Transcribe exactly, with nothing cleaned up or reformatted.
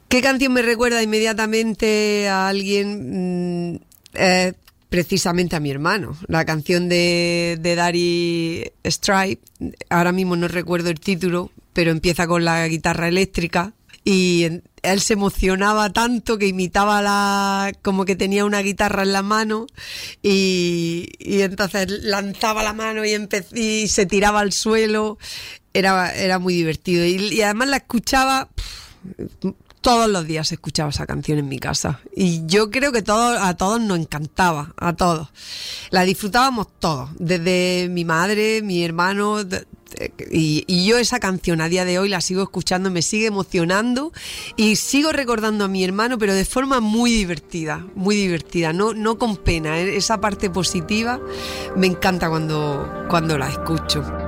¿Qué canción me recuerda inmediatamente a alguien? Mm, eh, precisamente a mi hermano. La canción de, de Dire Straits, ahora mismo no recuerdo el título, pero empieza con la guitarra eléctrica y él se emocionaba tanto que imitaba la como que tenía una guitarra en la mano y, y entonces lanzaba la mano y, empe- y se tiraba al suelo. Era, era muy divertido y, y además la escuchaba... Pff, todos los días escuchaba esa canción en mi casa y yo creo que todo, a todos nos encantaba, a todos. La disfrutábamos todos, desde mi madre, mi hermano de, de, y, y yo esa canción a día de hoy la sigo escuchando, me sigue emocionando y sigo recordando a mi hermano, pero de forma muy divertida, muy divertida, no, no con pena, ¿eh? Esa parte positiva me encanta cuando, cuando la escucho.